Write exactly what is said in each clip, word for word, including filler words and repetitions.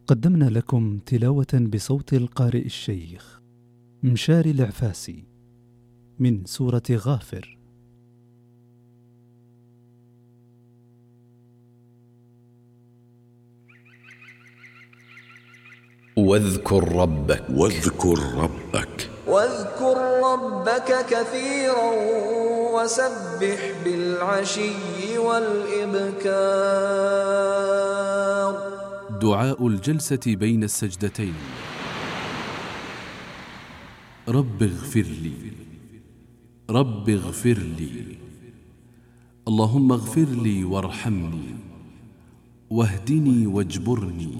قدمنا لكم تلاوة بصوت القارئ الشيخ مشاري العفاسي من سورة غافر. واذكر ربك واذكر ربك واذكر ربك كثيرا وسبح بالعشي والإبكار. دعاء الجلسة بين السجدتين. رب اغفر لي، رب اغفر لي، اللهم اغفر لي وارحمني واهدني واجبرني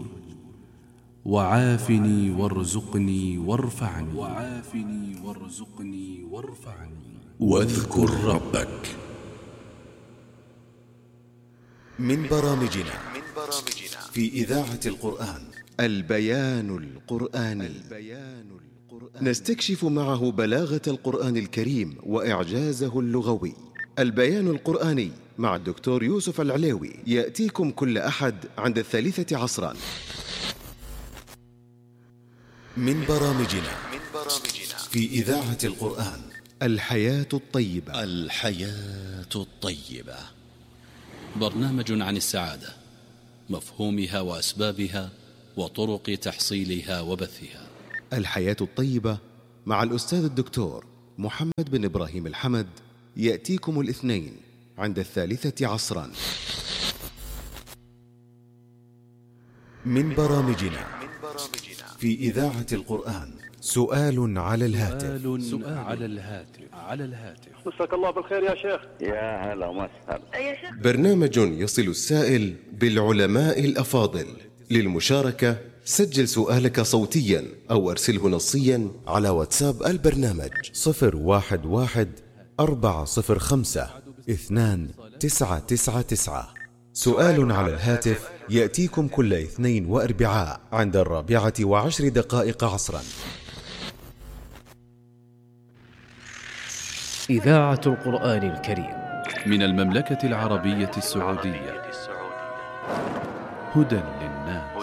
وعافني وارزقني وارفعني وعافني وارزقني وارفعني. واذكر ربك. من برامجنا في إذاعة القرآن البيان القرآني. نستكشف معه بلاغة القرآن الكريم وإعجازه اللغوي. البيان القرآني مع الدكتور يوسف العليوي يأتيكم كل أحد عند الثالثة عصرا. من برامجنا في إذاعة القرآن الحياة الطيبة. الحياة الطيبة برنامج عن السعادة، مفهومها وأسبابها وطرق تحصيلها وبثها. الحياة الطيبة مع الأستاذ الدكتور محمد بن إبراهيم الحمد يأتيكم الاثنين عند الثالثة عصرا. من برامجنا في إذاعة القرآن سؤال على الهاتف. سؤال على الهاتف على الهاتف مساك الله بالخير يا شيخ. يا هلا وسهلا. برنامج يصل السائل بالعلماء الأفاضل. للمشاركة سجل سؤالك صوتيا أو أرسله نصيا على واتساب البرنامج صفر واحد واحد أربعة صفر خمسة اثنان تسعة تسعة تسعة. سؤال على الهاتف يأتيكم كل اثنين وأربعاء عند الرابعة وعشر دقائق عصرا. إذاعة القرآن الكريم من المملكة العربية السعودية. هدى للناس.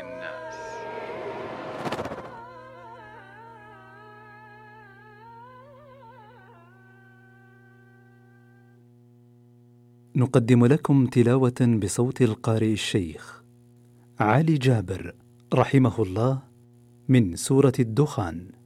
نقدم لكم تلاوة بصوت القارئ الشيخ علي جابر رحمه الله من سورة الدخان.